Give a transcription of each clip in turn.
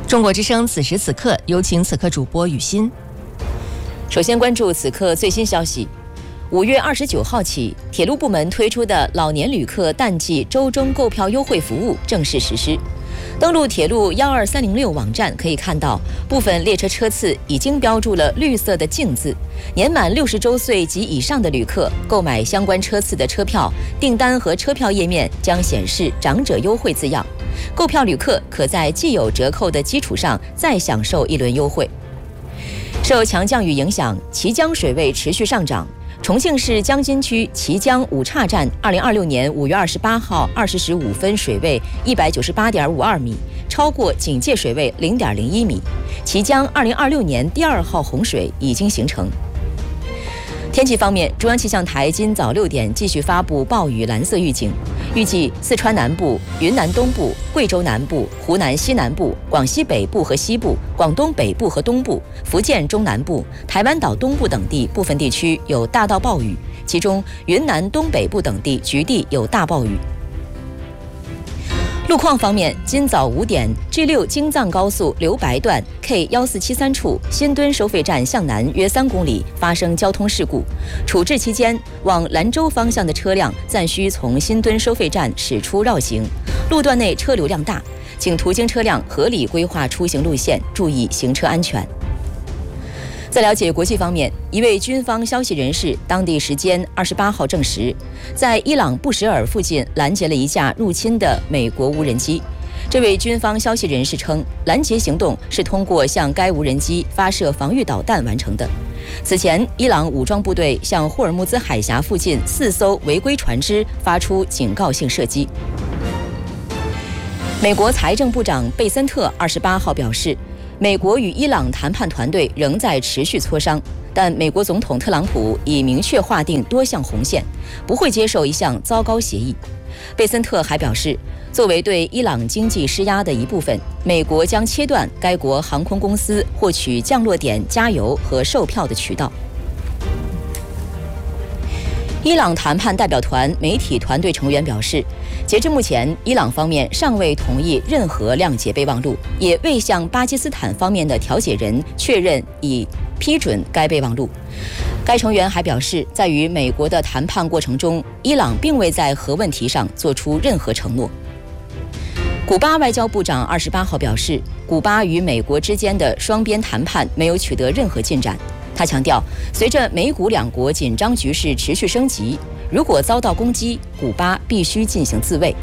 中国之声此时此刻，有请此刻主播雨欣。 首先关注此刻最新消息。5月29号起，铁路部门推出的老年旅客淡季周中购票优惠服务正式实施。登录铁路12306网站可以看到，部分列车车次已经标注了绿色的禁字。年满60周岁及以上的旅客购买相关车次的车票订单和车票页面将显示长者优惠字样。购票旅客可在既有折扣的基础上再享受一轮优惠。受强降雨影响，綦江水位持续上涨。重庆市江津区綦江五岔站2026年5月28号20时5分水位198.52米，超过警戒水位0.01米。綦江2026年第2号洪水已经形成。天气方面，中央气象台今早6点继续发布暴雨蓝色预警，预计四川南部、云南东部、贵州南部、湖南西南部、广西北部和西部、广东北部和东部、福建中南部、台湾岛东部等地部分地区有大到暴雨，其中云南东北部等地局地有大暴雨。路况方面，今早5点 G6 京藏高速留白段 K1473处新墩收费站向南约3公里发生交通事故，处置期间往兰州方向的车辆暂需从新墩收费站驶出绕行，路段内车流量大，请途经车辆合理规划出行路线，注意行车安全。在了解国际方面，一位军方消息人士当地时间28号证实，在伊朗布什尔附近拦截了一架入侵的美国无人机。这位军方消息人士称，拦截行动是通过向该无人机发射防御导弹完成的。此前，伊朗武装部队向霍尔木兹海峡附近4艘违规船只发出警告性射击。美国财政部长贝森特28号表示，美国与伊朗谈判团队仍在持续磋商，但美国总统特朗普已明确划定多项红线，不会接受一项糟糕协议。贝森特还表示，作为对伊朗经济施压的一部分，美国将切断该国航空公司获取降落点加油和售票的渠道。伊朗谈判代表团媒体团队成员表示，截至目前，伊朗方面尚未同意任何谅解备忘录，也未向巴基斯坦方面的调解人确认已批准该备忘录。该成员还表示，在与美国的谈判过程中，伊朗并未在核问题上做出任何承诺。古巴外交部长28号表示，古巴与美国之间的双边谈判没有取得任何进展。他强调，随着美古两国紧张局势持续升级，如果遭到攻击，古巴必须进行自卫。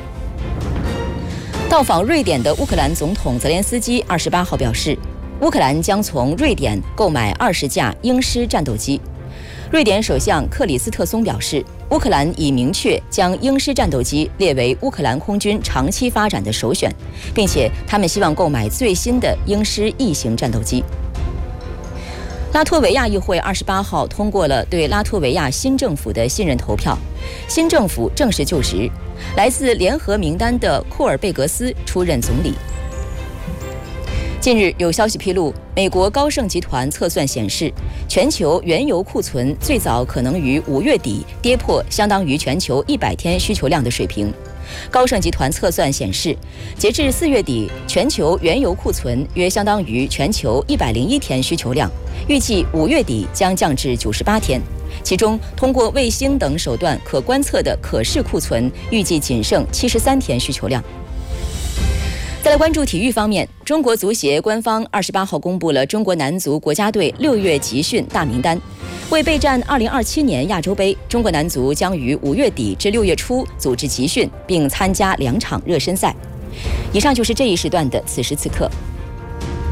到访瑞典的乌克兰总统泽连斯基28号表示，乌克兰将从瑞典购买20架鹰狮战斗机。瑞典首相克里斯特松表示，乌克兰已明确将鹰狮战斗机列为乌克兰空军长期发展的首选，并且他们希望购买最新的鹰狮翼型战斗机。拉脱维亚议会28号通过了对拉脱维亚新政府的信任投票，新政府正式就职，来自联合名单的库尔贝格斯出任总理。近日有消息披露，美国高盛集团测算显示，全球原油库存最早可能于5月底跌破相当于全球100天需求量的水平。高盛集团测算显示，截至4月底，全球原油库存约相当于全球101天需求量，预计5月底将降至98天。其中，通过卫星等手段可观测的可视库存预计仅剩73天需求量。再来关注体育方面，中国足协官方28号公布了中国男足国家队6月集训大名单。为备战2027年亚洲杯，中国男足将于5月底至6月初组织集训，并参加2场热身赛。以上就是这一时段的此时此刻。